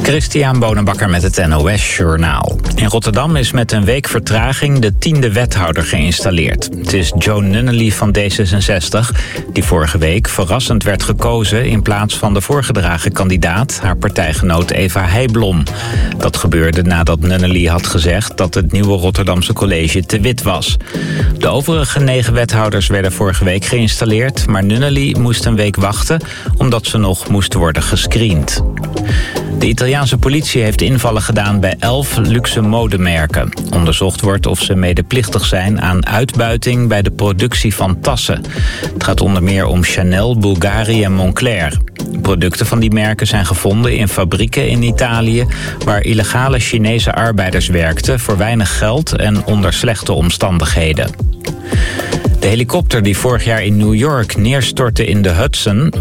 Christian Bonenbakker met het NOS Journaal. In Rotterdam is met een week vertraging de 10e wethouder geïnstalleerd. Het is Joan Nunnally van D66, die vorige week verrassend werd gekozen in plaats van de voorgedragen kandidaat, haar partijgenoot Eva Heijblom. Dat gebeurde nadat Nunnally had gezegd dat het nieuwe Rotterdamse college te wit was. De overige 9 wethouders werden vorige week geïnstalleerd, maar Nunnally moest een week wachten omdat ze nog moest worden gescreend. De Italiaanse politie heeft invallen gedaan bij 11 luxe modemerken. Onderzocht wordt of ze medeplichtig zijn aan uitbuiting bij de productie van tassen. Het gaat onder meer om Chanel, Bulgari en Moncler. Producten van die merken zijn gevonden in fabrieken in Italië, waar illegale Chinese arbeiders werkten voor weinig geld en onder slechte omstandigheden. De helikopter die vorig jaar in New York neerstortte in de Hudson